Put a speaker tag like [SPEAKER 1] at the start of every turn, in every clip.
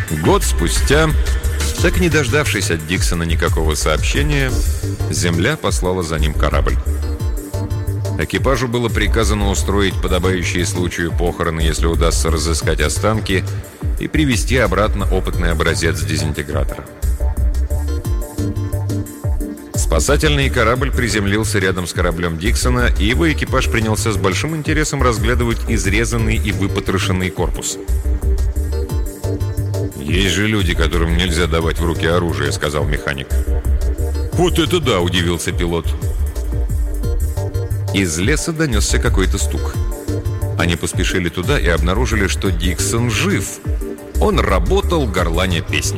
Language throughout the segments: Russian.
[SPEAKER 1] Год спустя, так и не дождавшись от Диксона никакого сообщения, Земля послала за ним корабль. Экипажу было приказано устроить подобающие случаю похороны, если удастся разыскать останки, и привезти обратно опытный образец дезинтегратора. Спасательный корабль приземлился рядом с кораблем Диксона, и его экипаж принялся с большим интересом разглядывать изрезанный и выпотрошенный корпус. «Есть же люди, которым нельзя давать в руки оружие», — сказал механик. «Вот это да!» — удивился пилот. Из леса донесся какой-то стук. Они поспешили туда и обнаружили, что Диксон жив. Он работал, горланя песню.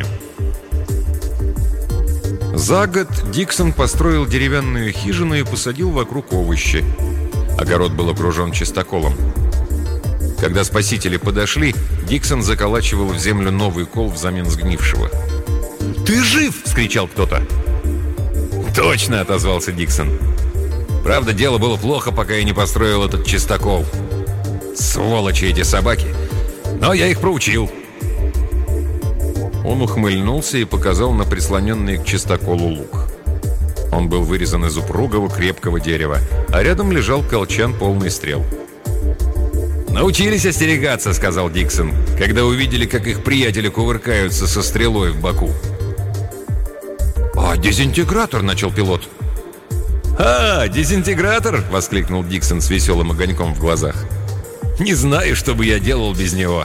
[SPEAKER 1] За год Диксон построил деревянную хижину и посадил вокруг овощи. Огород был окружен чистоколом. Когда спасители подошли, Диксон заколачивал в землю новый кол взамен сгнившего. «Ты жив!» — вскричал кто-то. «Точно!» — отозвался Диксон. «Правда, дело было плохо, пока я не построил этот чистокол. Сволочи эти собаки! Но я их проучил!» Он ухмыльнулся и показал на прислоненный к чистоколу лук. Он был вырезан из упругого крепкого дерева, а рядом лежал колчан, полный стрел. «Научились остерегаться», — сказал Диксон, когда увидели, как их приятели кувыркаются со стрелой в боку. «А дезинтегратор?» — начал пилот. «А, дезинтегратор!» — воскликнул Диксон с веселым огоньком в глазах. «Не знаю, что бы я делал без него».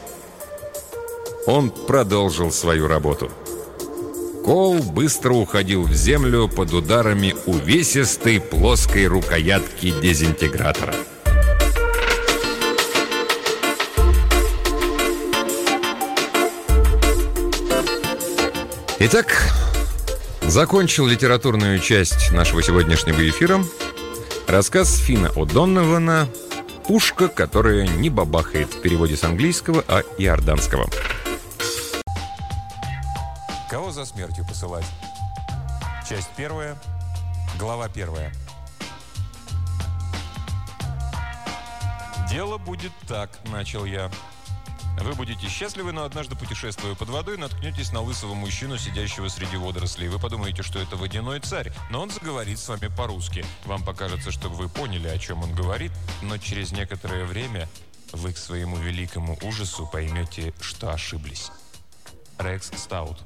[SPEAKER 1] Он продолжил свою работу. Кол быстро уходил в землю под ударами увесистой плоской рукоятки дезинтегратора. Итак, закончил литературную часть нашего сегодняшнего эфира рассказ Фина О'Донована «Пушка, которая не бабахает» в переводе с английского, а иорданского.
[SPEAKER 2] Кого за смертью посылать? Часть 1, глава 1. «Дело будет так», — начал я. «Вы будете счастливы, но однажды, путешествуя под водой, наткнетесь на лысого мужчину, сидящего среди водорослей. Вы подумаете, что это водяной царь, но он заговорит с вами по-русски. Вам покажется, что вы поняли, о чем он говорит, но через некоторое время вы к своему великому ужасу поймете, что ошиблись». Рекс Стаут.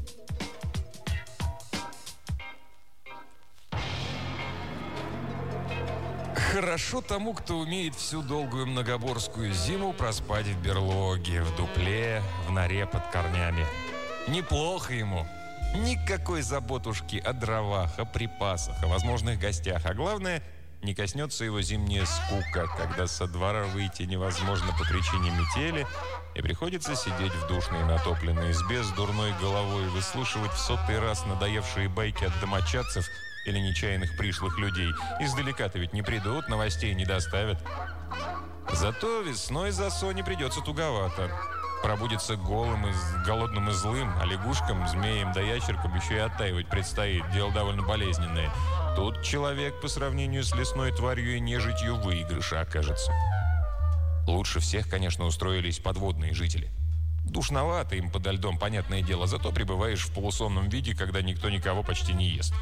[SPEAKER 2] Хорошо тому, кто умеет всю долгую многоборскую зиму проспать в берлоге, в дупле, в норе под корнями. Неплохо ему. Никакой заботушки о дровах, о припасах, о возможных гостях. А главное, не коснется его зимняя скука, когда со двора выйти невозможно по причине метели, и приходится сидеть в душной натопленной избе с дурной головой и выслушивать в 100-й раз надоевшие байки от домочадцев или нечаянных пришлых людей. Издалека-то ведь не придут, новостей не доставят. Зато весной за Сони придется туговато. Пробудется голым, голодным и злым, а лягушкам, змеям да ящеркам еще и оттаивать предстоит. Дело довольно болезненное. Тут человек по сравнению с лесной тварью и нежитью выигрыша окажется. Лучше всех, конечно, устроились подводные жители. Душновато им подо льдом, понятное дело, зато пребываешь в полусонном виде, когда никто никого почти не ест.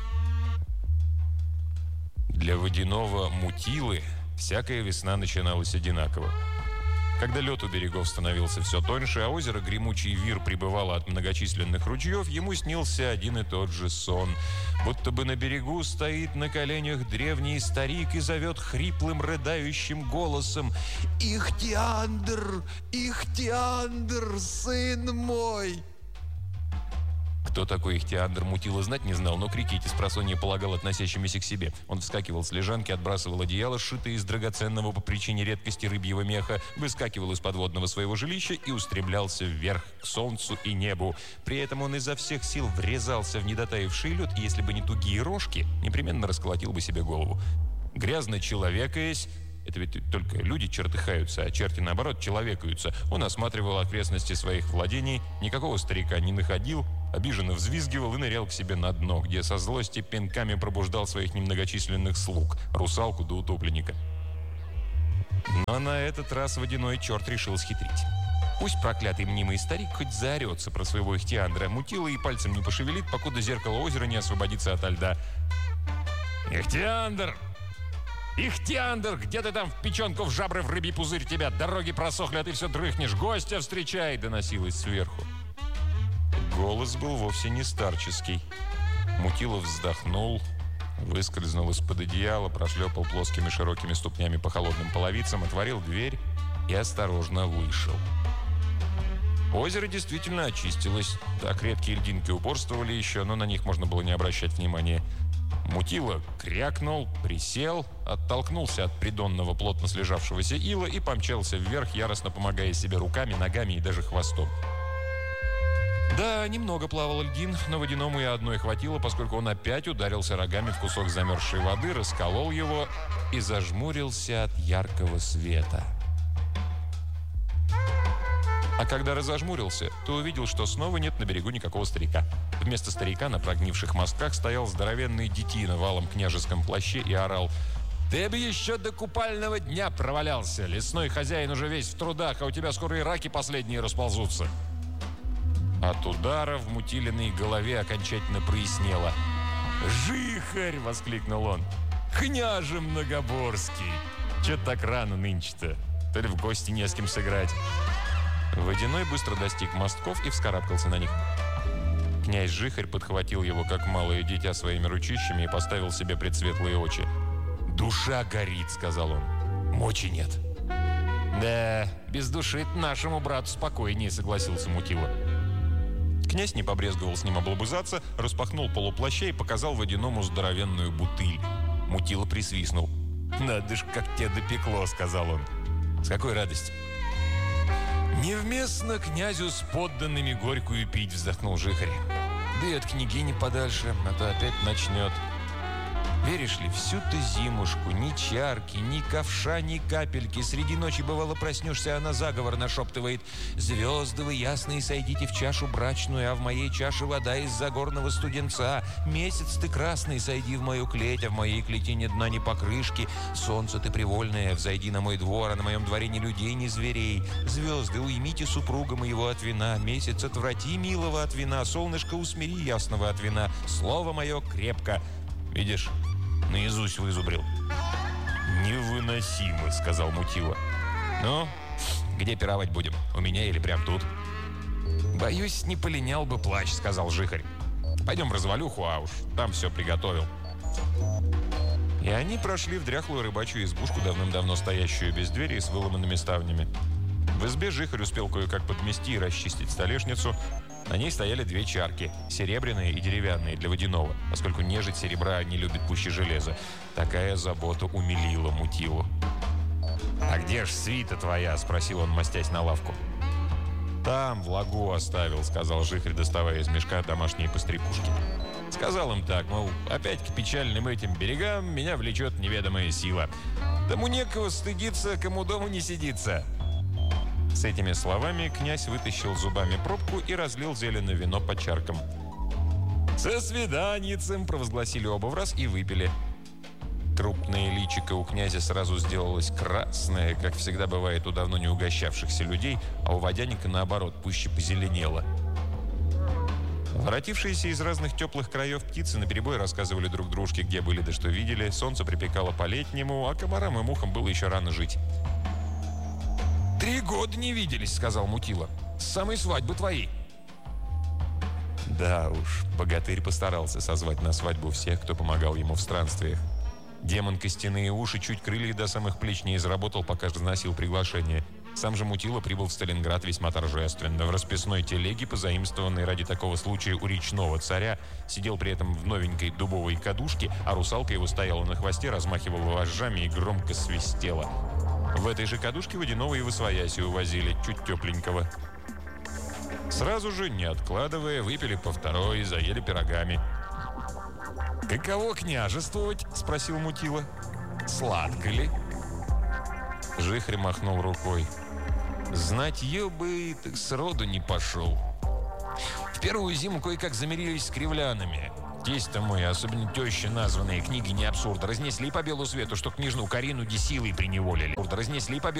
[SPEAKER 2] Для водяного мутилы всякая весна начиналась одинаково. Когда лед у берегов становился все тоньше, а озеро Гремучий Вир прибывало от многочисленных ручьев, ему снился один и тот же сон. Будто бы на берегу стоит на коленях древний старик и зовет хриплым, рыдающим голосом: «Ихтиандр! Ихтиандр, сын мой!» Кто такой Ихтиандр, мутила знать не знал, но крики эти спросонья полагал относящимися к себе. Он вскакивал с лежанки, отбрасывал одеяло, сшитое из драгоценного по причине редкости рыбьего меха, выскакивал из подводного своего жилища и устремлялся вверх, к солнцу и небу. При этом он изо всех сил врезался в недотаивший лед, и если бы не тугие рожки, непременно расколотил бы себе голову. Грязно человекаясь, это ведь только люди чертыхаются, а черти, наоборот, человекаются. Он осматривал окрестности своих владений, никакого старика не находил, обиженно взвизгивал и нырял к себе на дно, где со злости пинками пробуждал своих немногочисленных слуг, русалку да утопленника. Но на этот раз водяной черт решил схитрить. Пусть проклятый мнимый старик хоть заорется про своего ихтиандра, Мутила и пальцем не пошевелит, покуда зеркало озера не освободится ото льда. «Ихтиандр! Ихтиандр! Где ты там в печенку, в жабры, в рыбий пузырь тебя? Дороги просохли, а ты все дрыхнешь! Гостя встречай!» — доносилось сверху. Голос был вовсе не старческий. Мутила вздохнул, выскользнул из-под одеяла, прошлепал плоскими широкими ступнями по холодным половицам, отворил дверь и осторожно вышел. Озеро действительно очистилось. Так редкие льдинки упорствовали еще, но на них можно было не обращать внимания. Мутила крякнул, присел, оттолкнулся от придонного плотно слежавшегося ила и помчался вверх, яростно помогая себе руками, ногами и даже хвостом. Да, немного плавал льдин, но водяному и одной хватило, поскольку он опять ударился рогами в кусок замерзшей воды, расколол его и зажмурился от яркого света. А когда разожмурился, то увидел, что снова нет на берегу никакого старика. Вместо старика на прогнивших мостках стоял здоровенный детина в алом княжеском плаще и орал: «Ты бы еще до купального дня провалялся! Лесной хозяин уже весь в трудах, а у тебя скоро и раки последние расползутся!» От удара в Мутилиной голове окончательно прояснело. «Жихарь!» — воскликнул он. «Княже Многоборский! Че-то так рано нынче-то? То ли в гости не с кем сыграть?» Водяной быстро достиг мостков и вскарабкался на них. Князь Жихарь подхватил его, как малое дитя, своими ручищами и поставил себе пред светлые очи. «Душа горит», — сказал он. «Мочи нет». «Да, без души нашему брату спокойнее», — согласился Мутила. Князь не побрезговал с ним облобызаться, распахнул полуплаща и показал водяному здоровенную бутыль. Мутила присвистнул. «Надо ж, как тебя допекло», — сказал он. «С какой радости?» «Невместно князю с подданными горькую пить», — вздохнул Жихарь. «Да и от княгини подальше, а то опять начнет. Веришь ли, всю-то зимушку ни чарки, ни ковша, ни капельки. Среди ночи, бывало, проснешься, она заговор нашептывает: «Звезды вы ясные, сойдите в чашу брачную, а в моей чаше вода из-за горного студенца. Месяц ты красный, сойди в мою клеть, а в моей клети ни дна, ни покрышки. Солнце ты привольное, взойди на мой двор, а на моем дворе ни людей, ни зверей. Звезды, уймите супруга моего от вина, месяц отврати милого от вина, солнышко усмири ясного от вина, слово мое крепко». Видишь, наизусть вызубрил. «Невыносимо», — сказал Мутила. «Ну, где пировать будем? У меня или прям тут?» «Боюсь, не полинял бы плащ», — сказал Жихарь. «Пойдем в развалюху, а уж там все приготовил». И они прошли в дряхлую рыбачью избушку, давным-давно стоящую без двери и с выломанными ставнями. В избе Жихарь успел кое-как подмести и расчистить столешницу. На ней стояли две чарки, серебряные и деревянные, для водяного, поскольку нежить серебра не любит пуще железа. Такая забота умилила Мутилу. «А где ж свита твоя?» — спросил он, мастясь на лавку. «Там, в лагу оставил», — сказал Жихарь, доставая из мешка домашние пострекушки. Сказал им так, мол, опять к печальным этим берегам меня влечет неведомая сила. Тому некого стыдиться, кому дома не сидится. С этими словами князь вытащил зубами пробку и разлил зеленое вино по чаркам. «Со свиданицем!» — провозгласили оба в раз и выпили. Крупное личико у князя сразу сделалось красное, как всегда бывает у давно не угощавшихся людей, а у водяника, наоборот, пуще позеленело. Воротившиеся из разных теплых краев птицы наперебой рассказывали друг дружке, где были да что видели. Солнце припекало по-летнему, а комарам и мухам было еще рано жить. 3 года не виделись», — сказал Мутила. «С самой свадьбы твоей». Да уж, богатырь постарался созвать на свадьбу всех, кто помогал ему в странствиях. Демон костяные уши чуть крылья до самых плеч не изработал, пока разносил приглашение. Сам же Мутила прибыл в Сталинград весьма торжественно. В расписной телеге, позаимствованной ради такого случая у речного царя, сидел при этом в новенькой дубовой кадушке, а русалка его стояла на хвосте, размахивала вожжами и громко свистела. В этой же кадушке водяного и восвояси увозили, чуть тепленького. Сразу же, не откладывая, выпили по второй, заели пирогами. «Каково княжествовать?» — спросил Мутила. «Сладко ли?» Жихарь махнул рукой. «Знать ее бы, так сроду не пошел. В первую зиму кое-как замирились с кривлянами. Тесть-то мой, особенно теща названные, книги не абсурда, разнесли по белу свету, что княжну Карину де силой приневолили. Разнесли по